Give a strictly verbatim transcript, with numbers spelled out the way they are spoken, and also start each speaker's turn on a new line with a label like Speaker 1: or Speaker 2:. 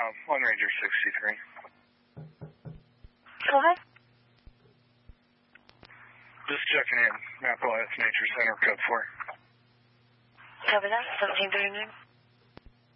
Speaker 1: Uh, One Ranger sixty-three.
Speaker 2: Go ahead.
Speaker 1: Just checking in. Appalachian Nature Center, code four.
Speaker 2: Cover that, seventeen thirty-nine.